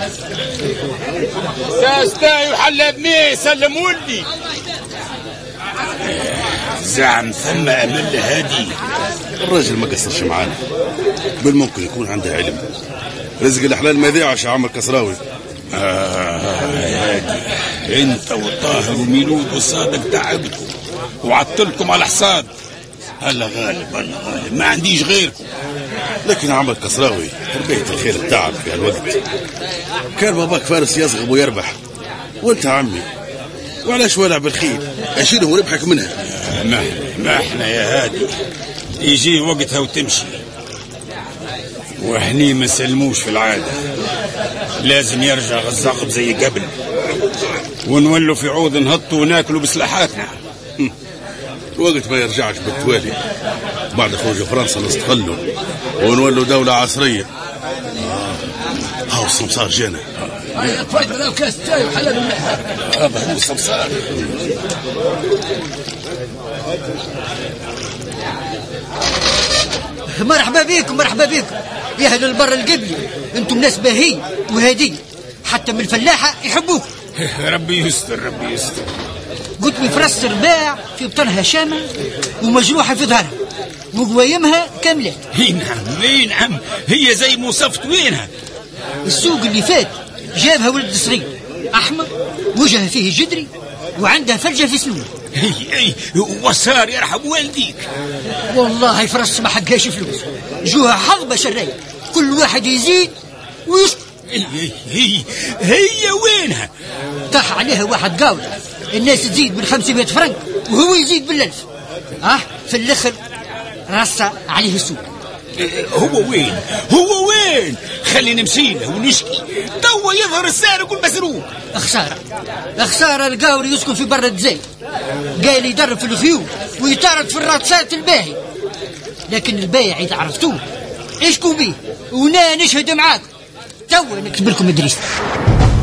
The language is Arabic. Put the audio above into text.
ساستاي وحلا بني سلموا لي. زعم ثم امل هادي. الراجل ما قصرش معانا، بل ممكن يكون عنده علم. رزق الحلال ما يضيعش يا عم الكسراوي. هادي انت والطاهر وميلود والصادق تعبتوا وعطلكم على حساب. هلا غالب ما عنديش غيركم. لكن عم الكسراوي تربية الخير بتاعك في هالوقت. كان باباك فارس يصغب ويربح، وانت عمي وعلاش والع بالخيل اشيله وربحك منها. ما احنا يا هادي يجي وقتها وتمشي، واحنا ما سلموش في العادة. لازم يرجع غزاقب زي قبل، ونولوا في عود نهطوا وناكلوا بسلاحاتنا. وقت ما يرجعش بالتوالي بعد خروج فرنسا نستقلوا ونولوا دولة عصرية. هاو السمسار جانا. تفضل الكاس تاعي وحلال الماء. هذا هو السمسار. مرحبا بكم مرحبا بكم يا اهل البر القبلي. انتم ناس باهي وهادي، حتى من الفلاحة يحبوك. ربي يستر ربي يستر. قلت لي فرس رباع في بطنها شامة ومجروحة في ظهرها وقوايمها كاملة. نعم هي زي مصفت. وينها؟ السوق اللي فات جابها ولد صغير أحمر، وجهه فيه جدري وعندها فلجة في سنوه. اي وصار يرحم والديك. والله فرس ما حقهاش فلوس، جوها حظبة شراية، كل واحد يزيد ويسكت. هي وينها؟ طاح عليها واحد قاول، الناس تزيد من 500 فرنك وهو يزيد بالألف. في الآخر رصة عليه السوق. هو وين؟ خلينا نمشي له ونشكي. توا يظهر السارق والمسروق. خسارة القاوري يسكن في بر الجزائر، قال يدرب في الخيول ويطارد في الراتسات الباهي. لكن البايع إذا عرفتوه اشكوا بيه ونا نشهد معاك. توا نكتب لكم ادريس.